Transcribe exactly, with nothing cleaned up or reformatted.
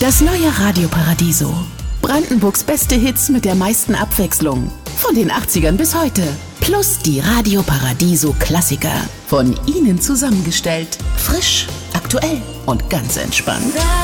Das neue Radio Paradiso. Brandenburgs beste Hits mit der meisten Abwechslung. Von den achtzigern bis heute. Plus die Radio Paradiso Klassiker. Von Ihnen zusammengestellt. Frisch, aktuell und ganz entspannt.